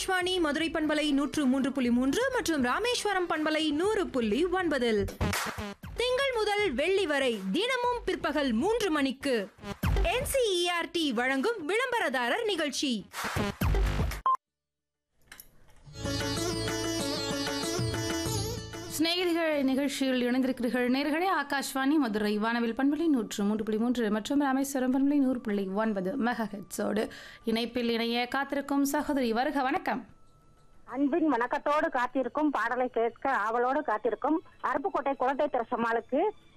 ஆகாஷ்வாணி மதுரை பண்பலை 103.3 மற்றும் ராமேஸ்வரம் பண்பலை 100.9. திங்கள் முதல் வெள்ளி வரை தினமும் பிற்பகல் 3 மணிக்கு NCERT வழங்கும் விளம்பரதாரர் நிகழ்ச்சி. சிநேகிதிகள் நிகழ்ச்சியில் இணைந்திருக்கிறீர்கள். நேர்களே, ஆகாஷ்வாணி மதுரை வானவில் பண்பலை 103.3 மற்றும் ராமேஸ்வரம் பண்பலை 100.9 மெகாஹெர்ட்ஸோடு இணைப்பில் இணைய காத்திருக்கும் சகோதரி வருக. வணக்கம். அன்பின் வணக்கத்தோடு காத்திருக்கும் பாடலை கேட்க ஆவலோடு காத்திருக்கும் அருப்புக்கோட்டை குழந்தை திரசம்மாளுக்கு